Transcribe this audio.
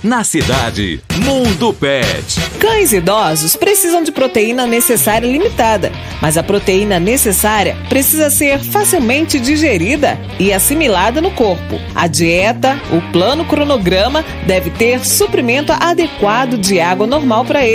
Na cidade, Mundo Pet. Cães idosos precisam de proteína necessária limitada, mas a proteína necessária precisa ser facilmente digerida e assimilada no corpo. A dieta, o plano cronograma deve ter suprimento adequado de água normal para eles.